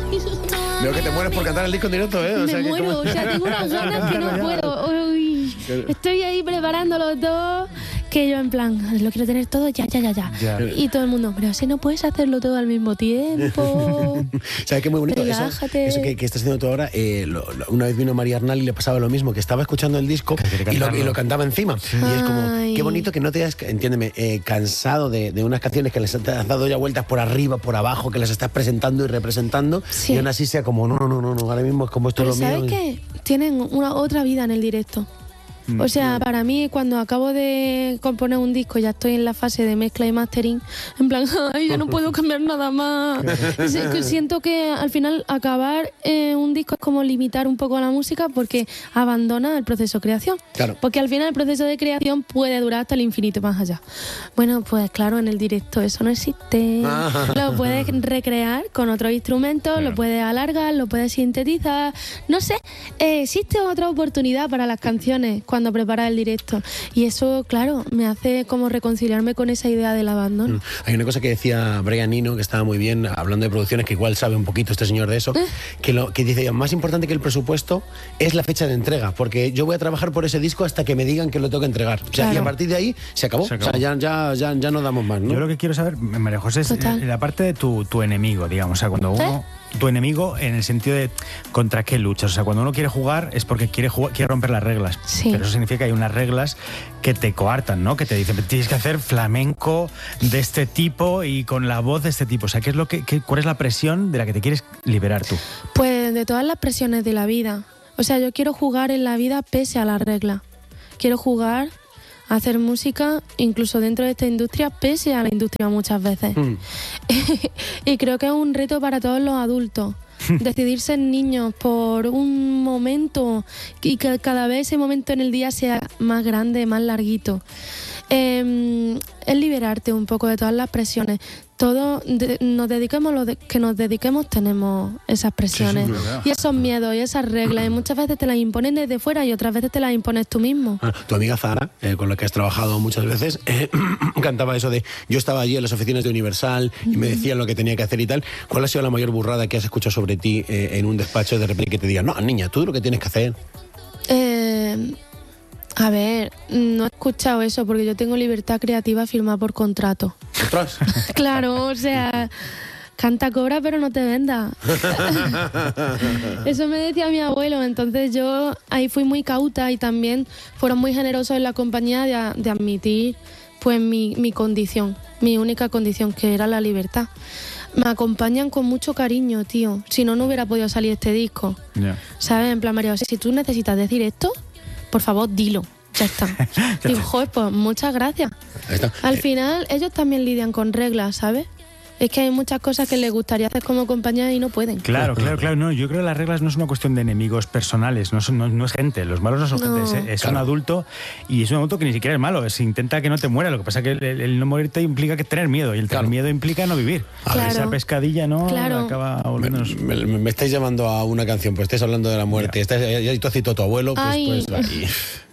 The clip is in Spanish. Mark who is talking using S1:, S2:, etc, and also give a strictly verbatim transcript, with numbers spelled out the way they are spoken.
S1: Veo que te mueres por cantar el disco en directo, ¿eh? O
S2: Me
S1: sea, que
S2: muero,
S1: como...
S2: o sea, tengo unas ganas que no puedo. Uy, estoy ahí preparándolo todo, que yo en plan, lo quiero tener todo ya, ya, ya, ya. ya. Y todo el mundo, pero si no puedes hacerlo todo al mismo tiempo.
S1: ¿Sabes qué muy bonito?
S2: Relájate.
S1: Eso, eso que, que estás haciendo tú ahora, eh, lo, lo, una vez vino María Arnal y le pasaba lo mismo, que estaba escuchando el disco y lo, y lo cantaba encima. Sí. Y es como, Ay. qué bonito que no te hayas, entiéndeme, eh, cansado de, de unas canciones que les has dado ya vueltas por arriba, por abajo, que las estás presentando y representando, sí. y aún así sea como, no, no, no, no, ahora mismo es como esto
S2: pero
S1: es lo
S2: ¿sabes
S1: mío.
S2: ¿Sabes qué? Tienen una otra vida en el directo. O sea, para mí, cuando acabo de componer un disco, ya estoy en la fase de mezcla y mastering, en plan, ay, ya no puedo cambiar nada más. Siento que al final acabar eh, un disco es como limitar un poco la música porque abandona el proceso de creación.
S1: Claro.
S2: Porque al final el proceso de creación puede durar hasta el infinito y más allá. Bueno, pues claro, en el directo eso no existe. Lo puedes recrear con otros instrumentos, claro. lo puedes alargar, lo puedes sintetizar. No sé, eh, existe otra oportunidad para las canciones cuando cuando prepara el directo. Y eso, claro, me hace como reconciliarme con esa idea del abandono. Mm.
S1: Hay una cosa que decía Brian Eno, que estaba muy bien, hablando de producciones, que igual sabe un poquito este señor de eso, ¿Eh? que, lo, que dice, más importante que el presupuesto es la fecha de entrega, porque yo voy a trabajar por ese disco hasta que me digan que lo tengo que entregar. O sea, claro. y a partir de ahí se acabó. Se acabó. O sea, ya, ya, ya, ya no damos más, ¿no?
S3: Yo lo que quiero saber, María José, es Total. la parte de tu, tu enemigo, digamos. O sea, cuando uno... ¿Eh? Tu enemigo en el sentido de contra qué luchas. O sea, cuando uno quiere jugar es porque quiere jugar, quiere romper las reglas.
S2: Sí.
S3: Pero eso significa que hay unas reglas que te coartan, ¿no? Que te dicen, tienes que hacer flamenco de este tipo y con la voz de este tipo. O sea, ¿qué es lo que, qué, ¿cuál es la presión de la que te quieres liberar tú?
S2: Pues de todas las presiones de la vida. O sea, yo quiero jugar en la vida pese a las reglas. Quiero jugar... hacer música incluso dentro de esta industria, pese a la industria muchas veces. Mm. Y creo que es un reto para todos los adultos. Decidir ser niños por un momento y que cada vez ese momento en el día sea más grande, más larguito. Eh, es liberarte un poco de todas las presiones. Todos de, nos dediquemos lo de, que nos dediquemos tenemos esas presiones sí, sí, y esos miedos y esas reglas y muchas veces te las imponen desde fuera y otras veces te las impones tú mismo.
S1: Ah, tu amiga Zara, eh, con la que has trabajado muchas veces, eh, cantaba eso de yo estaba allí en las oficinas de Universal y me decían lo que tenía que hacer y tal. ¿Cuál ha sido la mayor burrada que has escuchado sobre ti eh, en un despacho de repente que te digan, no, niña, tú lo que tienes que hacer?
S2: Eh... A ver, no he escuchado eso porque yo tengo libertad creativa firmada por contrato.
S1: ¿Otras?
S2: Claro, o sea, canta, cobra, pero no te venda. Eso me decía mi abuelo, entonces yo ahí fui muy cauta y también fueron muy generosos en la compañía de, de admitir pues mi, mi condición, mi única condición, que era la libertad. Me acompañan con mucho cariño, tío. Si no, no hubiera podido salir este disco. Yeah. ¿Sabes? En plan, María, si tú necesitas decir esto, por favor, dilo. Ya está. Digo, joder, pues muchas gracias.
S1: Ahí está.
S2: Al final, ellos también lidian con reglas, ¿sabes? Es que hay muchas cosas que les gustaría hacer como compañía y no pueden.
S3: Claro, claro, claro. No, yo creo que las reglas no es una cuestión de enemigos personales, no, son, no, no es gente, los malos no son no. gente, es, es claro. un adulto y es un adulto que ni siquiera es malo, se intenta que no te muera, lo que pasa es que el, el no morirte implica que tener miedo y el tener claro. miedo implica no vivir.
S2: Claro.
S3: Esa pescadilla no
S2: claro.
S3: acaba volviéndonos...
S1: Me, me, me estáis llamando a una canción, pues estáis hablando de la muerte, estáis, ya tú has citado a tu abuelo, pues... pues ahí.